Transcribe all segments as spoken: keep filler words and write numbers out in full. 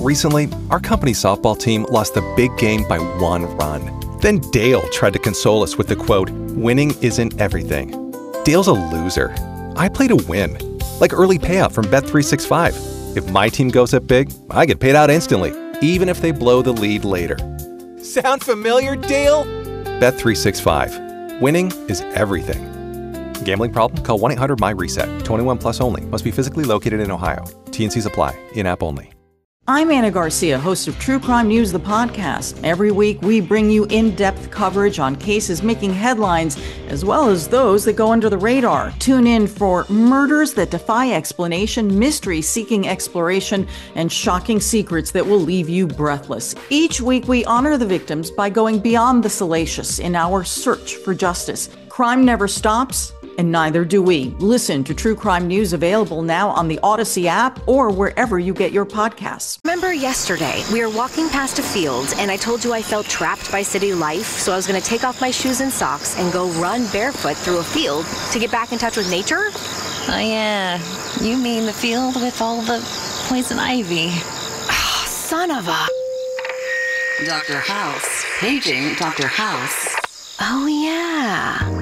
Recently, our company's softball team lost the big game by one run. Then Dale tried to console us with the quote, "Winning isn't everything." Dale's a loser. I play to win. Like early payout from Bet three sixty-five. If my team goes up big, I get paid out instantly, even if they blow the lead later. Sound familiar, Dale? Bet three sixty-five. Winning is everything. Gambling problem? Call one eight hundred M Y reset. twenty-one plus only. Must be physically located in Ohio. T and Cs apply. In-app only. I'm Anna Garcia, host of True Crime News, the podcast. Every week, we bring you in-depth coverage on cases making headlines, as well as those that go under the radar. Tune in for murders that defy explanation, mysteries seeking exploration, and shocking secrets that will leave you breathless. Each week, we honor the victims by going beyond the salacious in our search for justice. Crime never stops, and neither do we. Listen to True Crime News, available now on the Odyssey app or wherever you get your podcasts. Remember yesterday, we were walking past a field and I told you I felt trapped by city life, so I was going to take off my shoes and socks and go run barefoot through a field to get back in touch with nature? Oh yeah, you mean the field with all the poison ivy. Oh, son of a... Doctor House. Paging Doctor House. Oh yeah.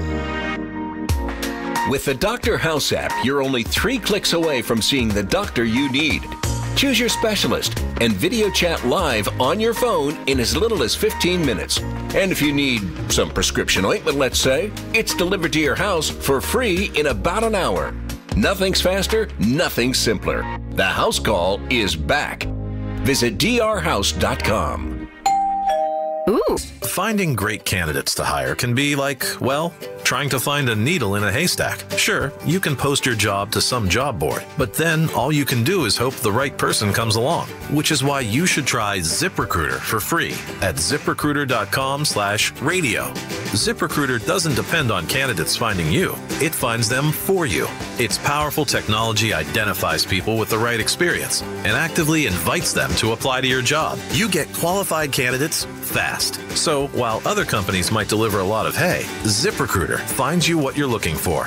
With the Doctor House app, you're only three clicks away from seeing the doctor you need. Choose your specialist and video chat live on your phone in as little as fifteen minutes. And if you need some prescription ointment, let's say, it's delivered to your house for free in about an hour. Nothing's faster, nothing's simpler. The house call is back. Visit d r house dot com. Ooh. Finding great candidates to hire can be like, well, trying to find a needle in a haystack. Sure, you can post your job to some job board, but then all you can do is hope the right person comes along, which is why you should try ZipRecruiter for free at ziprecruiter.com slash radio. ZipRecruiter doesn't depend on candidates finding you. It finds them for you. Its powerful technology identifies people with the right experience and actively invites them to apply to your job. You get qualified candidates fast. So while other companies might deliver a lot of hay, ZipRecruiter finds you what you're looking for.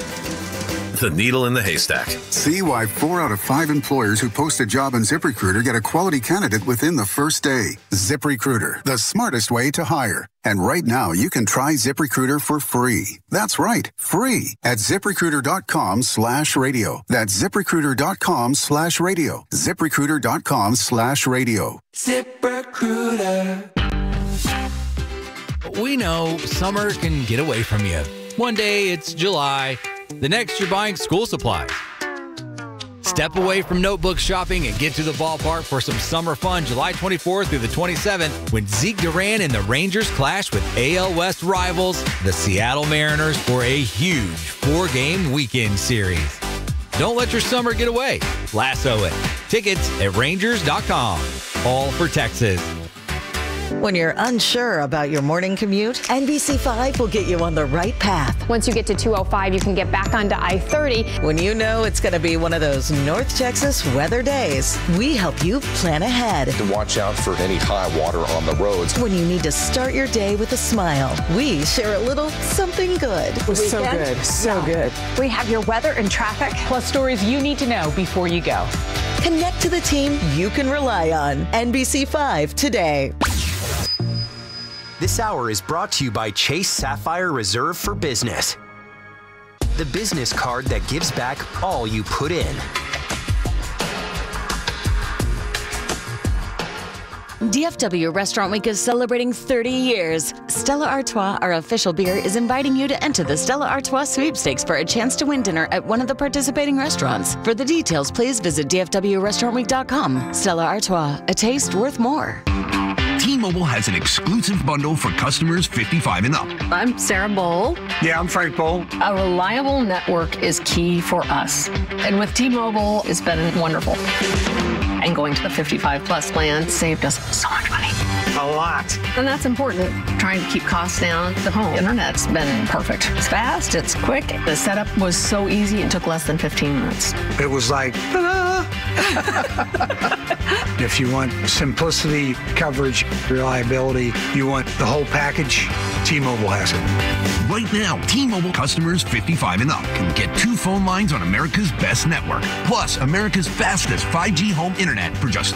The needle in the haystack. See why four out of five employers who post a job on ZipRecruiter get a quality candidate within the first day. ZipRecruiter, the smartest way to hire. And right now, you can try ZipRecruiter for free. That's right, free at ZipRecruiter.com slash radio. That's ZipRecruiter.com slash radio. ZipRecruiter.com slash radio. ZipRecruiter. We know summer can get away from you. One day it's July, the next you're buying school supplies. Step away from notebook shopping and get to the ballpark for some summer fun July twenty-fourth through the twenty-seventh when Zeke Duran and the Rangers clash with A L West rivals, the Seattle Mariners, for a huge four-game weekend series. Don't let your summer get away. Lasso it. Tickets at rangers dot com. All for Texas. When you're unsure about your morning commute, N B C five will get you on the right path. Once you get to two oh five, you can get back onto I thirty. When you know it's going to be one of those North Texas weather days, we help you plan ahead. To watch out for any high water on the roads. When you need to start your day with a smile, we share a little something good. It was so good, so good. We have your weather and traffic, plus stories you need to know before you go. Connect to the team you can rely on. N B C five today. This hour is brought to you by Chase Sapphire Reserve for Business, the business card that gives back all you put in. D F W Restaurant Week is celebrating thirty years. Stella Artois, our official beer, is inviting you to enter the Stella Artois sweepstakes for a chance to win dinner at one of the participating restaurants. For the details, please visit d f w restaurant week dot com. Stella Artois, a taste worth more. T-Mobile has an exclusive bundle for customers fifty-five and up. I'm Sarah Bowl. Yeah, I'm Frank Bowl. A reliable network is key for us. And with T-Mobile, it's been wonderful. And going to the fifty-five plus plan saved us so much money. A lot. And that's important. Trying to keep costs down. The home internet's been perfect. It's fast, it's quick. The setup was so easy, it took less than fifteen minutes. It was like, ta-da! If you want simplicity, coverage, reliability, you want the whole package, T-Mobile has it. Right now, T-Mobile customers fifty-five and up can get two phone lines on America's best network, plus America's fastest five G home internet for just